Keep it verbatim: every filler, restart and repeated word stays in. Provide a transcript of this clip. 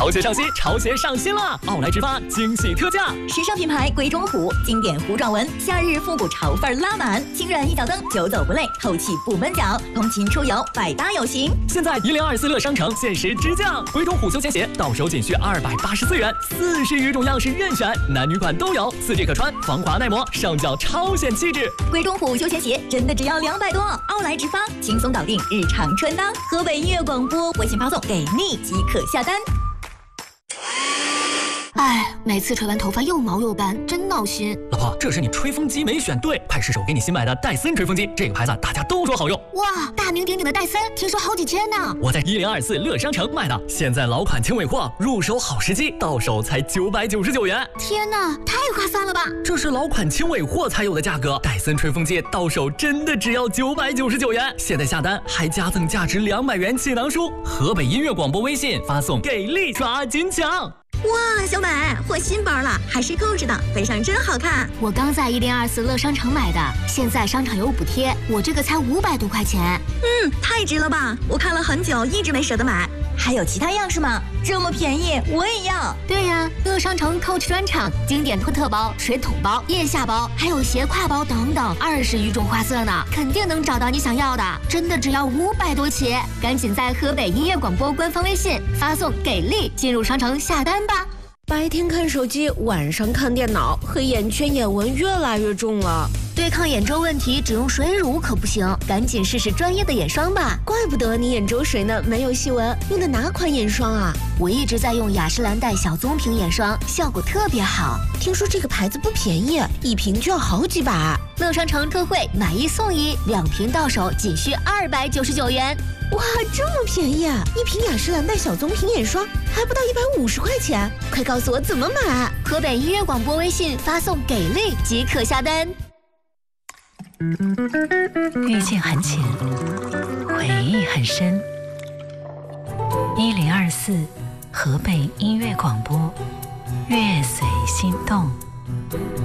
潮鞋上新，潮鞋上新了！奥莱直发惊喜特价， 时尚品牌龟中虎，经典糊状纹，夏日复古潮范拉满，轻软一脚蹬，久走不累，透气不闷脚，通勤出游百搭有型。 现在一零二四乐商城限时直降，龟中虎休闲鞋到手仅需二百八十四元，四十余种样式任选，男女款都有，四 G 可穿，防滑耐磨，上脚超显气质。 龟中虎休闲鞋真的只要两百多，奥莱直发轻松搞定日常穿搭。河北音乐广播微信发送给你即可下单。 哎，每次吹完头发又毛又斑，真闹心。 老婆，这是你吹风机没选对，快试手给你新买的戴森吹风机，这个牌子大家都说好用。 哇，大名鼎鼎的戴森，听说好几千呢。 我在一零二四乐商城买的，现在老款轻尾货，入手好时机，到手才九百九十九元。 天哪，太划算了吧！ 这是老款轻尾货才有的价格，戴森吹风机到手真的只要九百九十九元。现在下单还加赠价值两百元气囊书。河北音乐广播微信发送给力抓紧抢。 哇，小美，换新包了，还是购置的，背上真好看。 我刚在一零二四乐商城买的，现在商场有补贴，我这个才五百多块钱。 嗯，太值了吧！我看了很久，一直没舍得买。还有其他样式吗？这么便宜，我也要。 对呀，乐商城 Coach 专场，经典托特包、水桶包、腋下包，还有斜挎包等等，二十余种花色呢，肯定能找到你想要的。真的只要五百多起，赶紧在河北音乐广播官方微信发送“给力”进入商城下单吧。 白天看手机，晚上看电脑，黑眼圈、眼纹越来越重了。 对抗眼周问题，只用水乳可不行，赶紧试试专业的眼霜吧。 怪不得你眼周水呢没有细纹，用的哪款眼霜啊？ 我一直在用雅诗兰黛小棕瓶眼霜，效果特别好。 听说这个牌子不便宜，一瓶就要好几百。 乐商城特惠，买一送一，两瓶到手仅需二百九十九元。 哇，这么便宜啊！一瓶雅诗兰黛小棕瓶眼霜还不到一百五十块钱，快告诉我怎么买！ 河北音乐广播微信发送“给力”即可下单。 遇见很浅，回忆很深。一零二四河北音乐广播，乐随心动。